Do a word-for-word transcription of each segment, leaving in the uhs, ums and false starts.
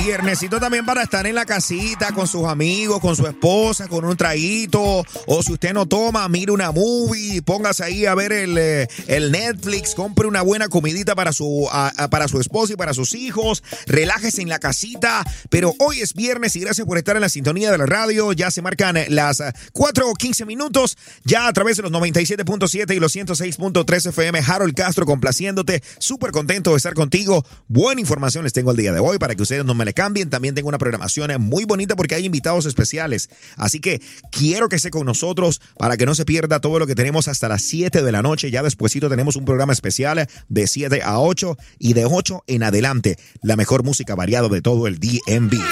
Viernesito también para estar en la casita con sus amigos, con su esposa, con un traguito. O si usted no toma, mire una movie, póngase ahí a ver el, el Netflix, compre una buena comidita para su, a, a, para su esposa y para sus hijos. Relájese en la casita. Pero hoy es viernes y gracias por estar en la sintonía de la radio. Ya se marcan las cuatro o quince minutos. Ya a través de los noventa y siete punto siete y los ciento seis punto tres F M. Harold Castro complaciéndote. Súper contento de estar contigo. Buena información les tengo el día de hoy para que ustedes no me le cambien. También tengo una programación muy bonita porque hay invitados especiales. Así que quiero que esté con nosotros para que no se pierda todo lo que tenemos hasta las siete de la noche. Ya despuesito tenemos un programa especial de siete a ocho y de ocho en adelante. La mejor música variada de todo el D M V.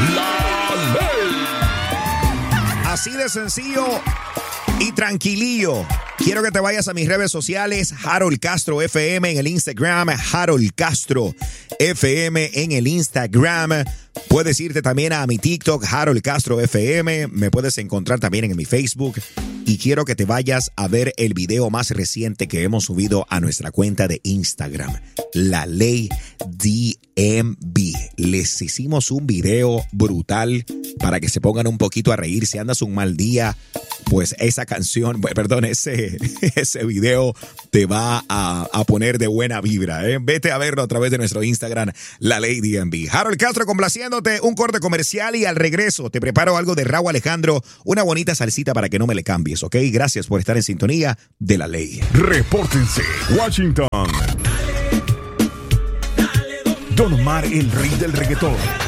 Así de sencillo y tranquilillo. Quiero que te vayas a mis redes sociales, Harold Castro F M en el Instagram, Harold Castro F M en el Instagram. Puedes irte también a mi TikTok, Harold Castro F M. Me puedes encontrar también en mi Facebook. Y quiero que te vayas a ver el video más reciente que hemos subido a nuestra cuenta de Instagram, La Ley D M V. Les hicimos un video brutal para que se pongan un poquito a reír. Si andas un mal día, pues esa canción, perdón, ese, ese video te va a, a poner de buena vibra, ¿eh? Vete a verlo a través de nuestro Instagram, La Ley D M V. Harold Castro complaciéndote, un corte comercial y al regreso te preparo algo de Rauw Alejandro, una bonita salsita para que no me le cambies, ¿ok? Gracias por estar en sintonía de La Ley. Repórtense, Washington. Don Omar, el rey del reggaetón.